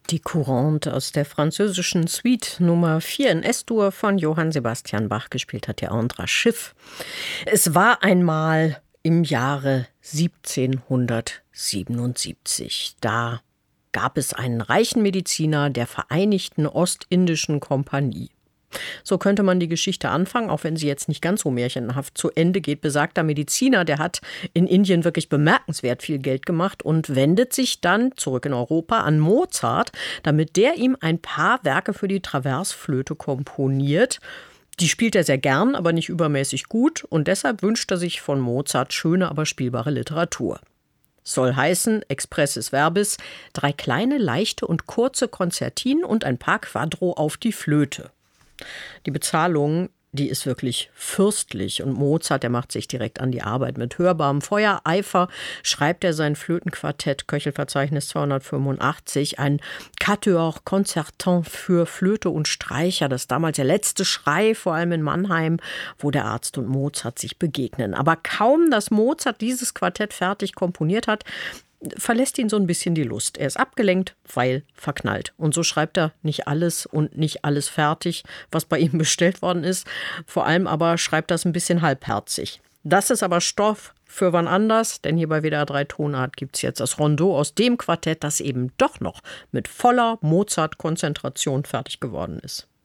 Die Courante aus der französischen Suite Nummer 4 in S-Dur von Johann Sebastian Bach, gespielt hat der Andras Schiff. Es war einmal im Jahre 1777. Da gab es einen reichen Mediziner der Vereinigten Ostindischen Kompanie. So könnte man die Geschichte anfangen, auch wenn sie jetzt nicht ganz so märchenhaft zu Ende geht. Besagter Mediziner, der hat in Indien wirklich bemerkenswert viel Geld gemacht und wendet sich dann zurück in Europa an Mozart, damit der ihm ein paar Werke für die Traversflöte komponiert. Die spielt er sehr gern, aber nicht übermäßig gut, und deshalb wünscht er sich von Mozart schöne, aber spielbare Literatur. Soll heißen, expressis verbis, 3 kleine, leichte und kurze Konzertinen und ein paar Quadro auf die Flöte. Die Bezahlung, die ist wirklich fürstlich, und Mozart, der macht sich direkt an die Arbeit. Mit hörbarem Feuereifer schreibt er sein Flötenquartett, Köchelverzeichnis 285, ein Quatuor concertant für Flöte und Streicher. Das ist damals der letzte Schrei, vor allem in Mannheim, wo der Arzt und Mozart sich begegnen. Aber kaum, dass Mozart dieses Quartett fertig komponiert hat, verlässt ihn so ein bisschen die Lust. Er ist abgelenkt, weil verknallt. Und so schreibt er nicht alles und nicht alles fertig, was bei ihm bestellt worden ist. Vor allem aber schreibt er es ein bisschen halbherzig. Das ist aber Stoff für wann anders, denn hier bei WDR 3 Tonart gibt es jetzt das Rondeau aus dem Quartett, das eben doch noch mit voller Mozart-Konzentration fertig geworden ist.